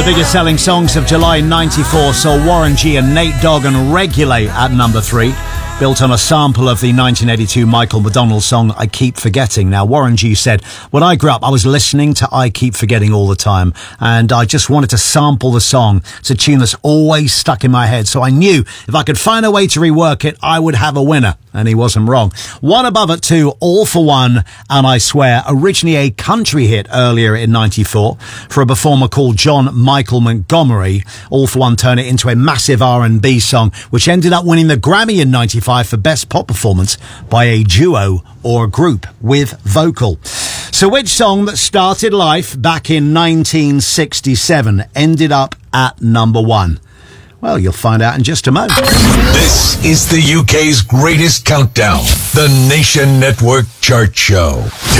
The biggest selling songs of July 94 saw Warren G and Nate Dogg and Regulate at number 3, built on a sample of the 1982 Michael McDonald song I Keep Forgetting. Now, Warren G said, when I grew up, I was listening to I Keep Forgetting all the time, and I just wanted to sample the song. It's a tune that's always stuck in my head, so I knew if I could find a way to rework it, I would have a winner. And he wasn't wrong. One above at 2, All for One, and I Swear, originally a country hit earlier in 94 for a performer called John Michael Montgomery. All for One turned it into a massive R&B song, which ended up winning the Grammy in 95 for Best Pop Performance by a duo or a group with vocal. So which song that started life back in 1967 ended up at number 1? Well, you'll find out in just a moment. This is the UK's greatest countdown, the Nation Network Chart Show.